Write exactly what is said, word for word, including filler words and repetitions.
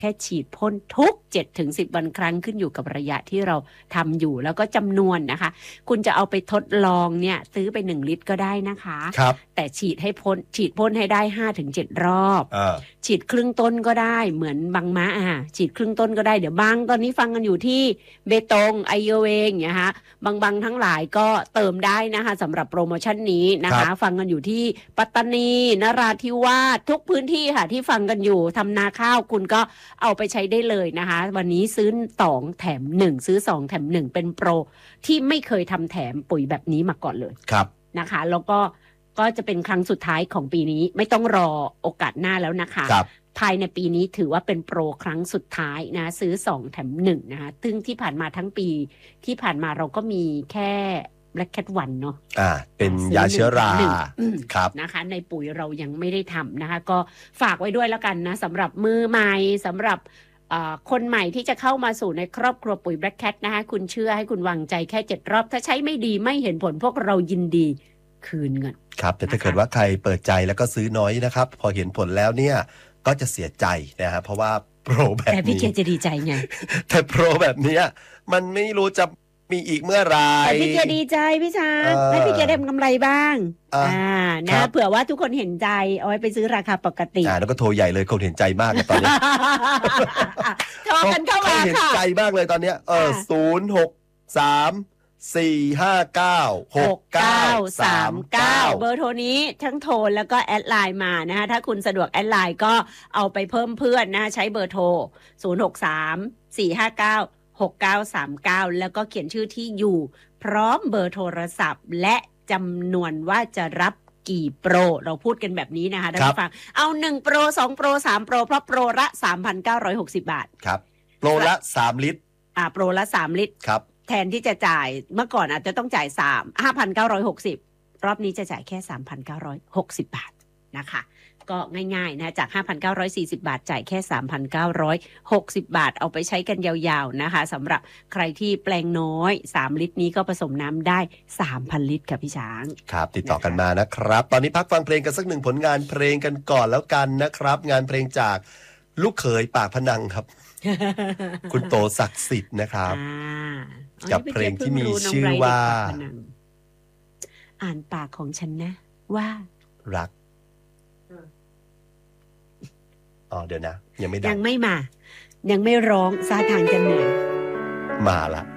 แค่ฉีดพ่นทุก เจ็ดถึงสิบ วันครั้งขึ้นอยู่กับระยะที่เราทำอยู่แล้วก็จำนวนนะคะคุณจะเอาไปทดลองเนี่ยซื้อไปหนึ่งลิตรก็ได้นะคะครับแต่ฉีดให้พ่นฉีดพ่นให้ได้ ห้าถึงเจ็ด รอบฉีดครึ่งต้นก็ได้เหมือนบางมะอ่ะฉีดครึ่งต้นก็ได้เดี๋ยวบางตอนนี้ฟังกันอยู่ที่เบตงไอเยเวงอย่างเงี้ยฮะบางบางทั้งหลายก็เติมได้นะคะสำหรับโปรโมชั่นนี้นะคะฟังกันอยู่ที่ปัตตานีนราธิวาสทุกพื้นที่ค่ะที่ฟังกันอยู่ทำนาข้าวคุณก็เอาไปใช้ได้เลยนะคะวันนี้ซื้อสองแถมหนึ่งซื้อสองแถมหนึ่งเป็นโปรที่ไม่เคยทำแถมปุ๋ยแบบนี้มาก่อนเลยครับนะคะแล้วก็ก็จะเป็นครั้งสุดท้ายของปีนี้ไม่ต้องรอโอกาสหน้าแล้วนะคะภายในปีนี้ถือว่าเป็นโปรครั้งสุดท้ายนะซื้อสองแถมหนึ่งนะคะซึ่งที่ผ่านมาทั้งปีที่ผ่านมาเราก็มีแค่Black Cat วันเนาะอ่าเป็นยาเชื้อราครับนะคะในปุ๋ยเรายังไม่ได้ทำนะคะก็ฝากไว้ด้วยแล้วกันนะสำหรับมือใหม่สำหรับคนใหม่ที่จะเข้ามาสู่ในครอบครัวปุ๋ย Black Cat นะคะคุณเชื่อให้คุณวางใจแค่เจ็ดรอบถ้าใช้ไม่ดีไม่เห็นผลพวกเรายินดีคืนเงินครับแต่ถ้าเกิดว่าใครเปิดใจแล้วก็ซื้อน้อยนะครับพอเห็นผลแล้วเนี่ยก็จะเสียใจนะฮะเพราะว่าโปรแบบนี้แต่พี่เกจะดีใจไงแต่โปรแบบนี้มันไม่รู้จะมีอีกเมื่อไรแต่พี่เกดีใจพี่ช้างให้พี่เกได้กำไรบ้างอ่านะเผื่อว่าทุกคนเห็นใจเอาไว้ไปซื้อราคาปกติอ่าแล้วก็โทรใหญ่เลยคนเห็นใจมากเลยตอนนี้โทรกันเข้ามาค่ะเห็นใจมากเลยตอนนี้เออศูนย์หกสามสี่ห้าเก้าหกเก้าสามเก้าเบอร์โทรนี้ทั้งโทรแล้วก็แอดไลน์มานะคะถ้าคุณสะดวกแอดไลน์ก็เอาไปเพิ่มเพื่อนนะใช้เบอร์โทรศูนย์หกสามสี่ห้าเก้าหกเก้าสามเก้าแล้วก็เขียนชื่อที่อยู่พร้อมเบอร์โทรศัพท์และจำนวนว่าจะรับกี่โปรเราพูดกันแบบนี้นะคะท่านผู้ฟังเอาหนึ่งโปรสองโปรสามโปรเพราะโปรละ สามพันเก้าร้อยหกสิบ บาทครับโปรละสามลิตรอ่าโปรละสามลิตรครับแทนที่จะจ่ายเมื่อก่อนอาจจะต้องจ่ายสาม ห้าพันเก้าร้อยหกสิบ รอบนี้จะจ่ายแค่ สามพันเก้าร้อยหกสิบ บาทนะคะก็ง่ายๆนะจาก ห้าพันเก้าร้อยสี่สิบ บาทจ่ายแค่ สามพันเก้าร้อยหกสิบ บาทเอาไปใช้กันยาวๆนะคะสำหรับใครที่แปลงน้อยสามลิตรนี้ก็ผสมน้ำได้ สามพัน ลิตรค่ะพี่ช้างครับติดต่อกันมานะครับตอนนี้พักฟังเพลงกันสักหนึ่งผลงานเพลงกันก่อนแล้วกันนะครับงานเพลงจากลูกเขยปากพนังครับ คุณโตศักดิ์สิทธิ์นะครับกับเพลงที่มีชื่อว่าอ่านปากของฉันนะว่ารักอ๋อเดี๋ยวนะยังไม่ได้ยังไม่มายังไม่ร้องซาทางจะเหนื่อยมาละ